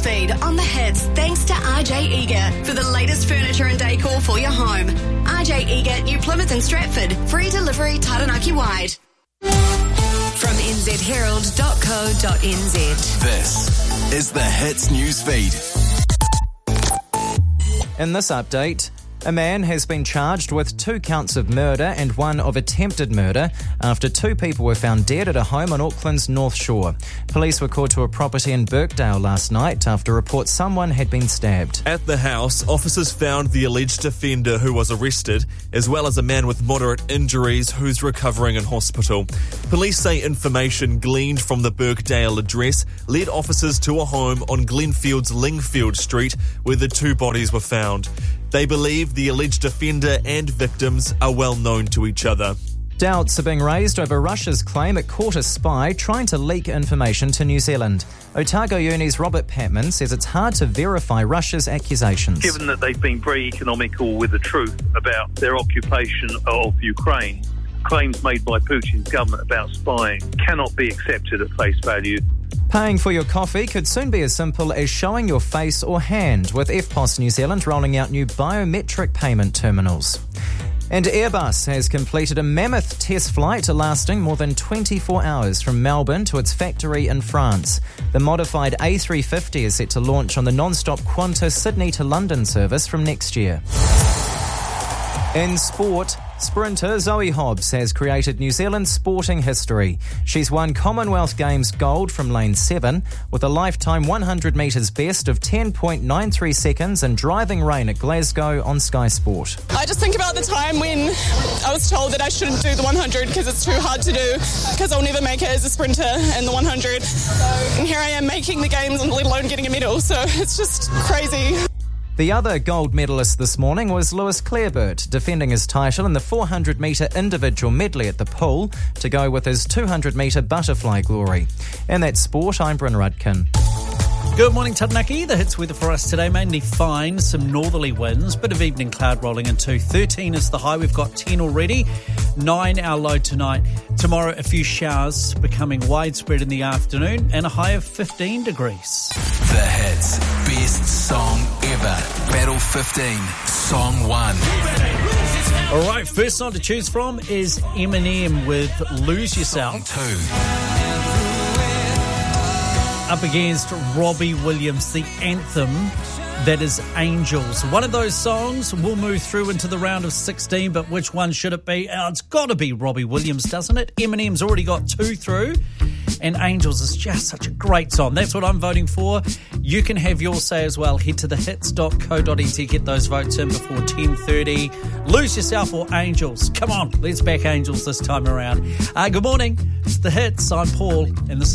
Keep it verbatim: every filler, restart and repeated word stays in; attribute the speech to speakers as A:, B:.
A: newsfeed on The Hits thanks to R J Eager for the latest furniture and decor for your home. R J Eager, New Plymouth and Stratford. Free delivery Taranaki wide. From n z herald dot co dot n z.
B: This is The Hits newsfeed.
C: In this update, a man has been charged with two counts of murder and one of attempted murder after two people were found dead at a home on Auckland's North Shore. Police were called to a property in Birkdale last night after reports someone had been stabbed.
D: At the house, officers found the alleged offender who was arrested, as well as a man with moderate injuries who's recovering in hospital. Police say information gleaned from the Birkdale address led officers to a home on Glenfield's Lingfield Street where the two bodies were found. They believe the alleged offender and victims are well known to each other.
C: Doubts are being raised over Russia's claim it caught a spy trying to leak information to New Zealand. Otago Uni's Robert Patman says it's hard to verify Russia's accusations.
E: Given that they've been very economical with the truth about their occupation of Ukraine, claims made by Putin's government about spying cannot be accepted at face value.
C: Paying for your coffee could soon be as simple as showing your face or hand, with F P O S New Zealand rolling out new biometric payment terminals. And Airbus has completed a mammoth test flight lasting more than twenty-four hours from Melbourne to its factory in France. The modified A three fifty is set to launch on the non-stop Qantas Sydney to London service from next year. In sport, sprinter Zoe Hobbs has created New Zealand's sporting history. She's won Commonwealth Games gold from lane seven with a lifetime one hundred metres best of ten point nine three seconds in driving rain at Glasgow on Sky Sport.
F: I just think about the time when I was told that I shouldn't do the one hundred because it's too hard to do, because I'll never make it as a sprinter in the one hundred. And here I am making the games and let alone getting a medal, so it's just crazy.
C: The other gold medalist this morning was Lewis Clareburt, defending his title in the four hundred metre individual medley at the pool to go with his two hundred metre butterfly glory. And that's sport, I'm Bryn Rudkin.
G: Good morning, Taranaki. The hits weather for us today, mainly fine, some northerly winds, bit of evening cloud rolling into. thirteen is the high, we've got ten already. nine our low tonight. Tomorrow, a few showers becoming widespread in the afternoon and a high of fifteen degrees.
B: The Hits best song ever. Battle fifteen, song one.
G: All right, first song to choose from is Eminem with Lose Yourself.
B: Song two.
G: Up against Robbie Williams, the anthem that is Angels. One of those songs will move through into the round of sixteen, but which one should it be? Oh, it's got to be Robbie Williams, doesn't it? Eminem's already got two through, and Angels is just such a great song. That's what I'm voting for. You can have your say as well. Head to the hits dot co dot n z, get those votes in before ten thirty. Lose Yourself or Angels? Come on, let's back Angels this time around. Uh, good morning. It's The Hits. I'm Paul, and this